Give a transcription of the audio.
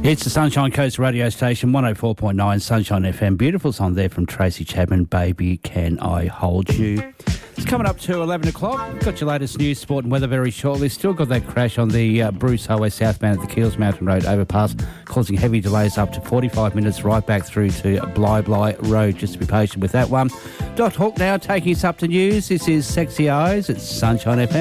It's the Sunshine Coast radio station, 104.9 Sunshine FM. Beautiful song there from Tracy Chapman, Baby Can I Hold You. It's coming up to 11 o'clock. Got your latest news, sport and weather very shortly. Still got that crash on the Bruce Highway southbound at the Keels Mountain Road overpass, causing heavy delays up to 45 minutes right back through to Bly Road. Just to be patient with that one. Dot Hawk now taking us up to news. This is Sexy Eyes. It's Sunshine FM.